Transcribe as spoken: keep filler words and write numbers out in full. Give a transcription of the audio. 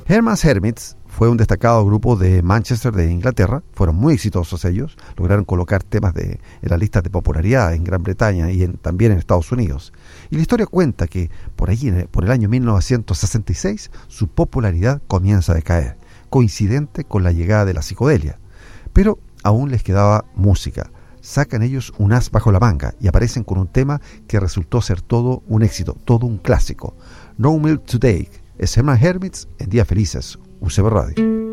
Herman's Hermits fue un destacado grupo de Manchester, de Inglaterra. Fueron muy exitosos ellos, lograron colocar temas de, en las listas de popularidad en Gran Bretaña y en, también en Estados Unidos. Y la historia cuenta que por allí, por el año mil novecientos sesenta y seis, su popularidad comienza a decaer, coincidente con la llegada de la psicodelia. Pero aún les quedaba música. Sacan ellos un as bajo la manga y aparecen con un tema que resultó ser todo un éxito, todo un clásico. No Milk Today, es Herman's Hermits en Días Felices, U C B Radio.